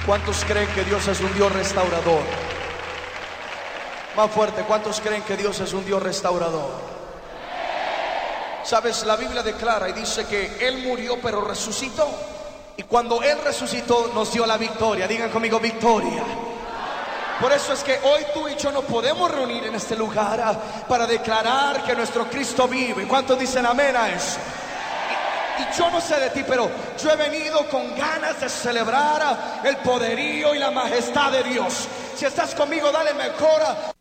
¿Cuántos creen que Dios es un Dios restaurador? Más fuerte, ¿cuántos creen que Dios es un Dios restaurador? Sabes, la Biblia declara y dice que Él murió pero resucitó. Y cuando Él resucitó nos dio la victoria. Digan conmigo, victoria. Por eso es que hoy tú y yo nos podemos reunir en este lugar para declarar que nuestro Cristo vive. ¿Cuántos dicen amén a eso? Y yo no sé de ti, pero yo he venido con ganas de celebrar el poderío y la majestad de Dios. Si estás conmigo, dale mejor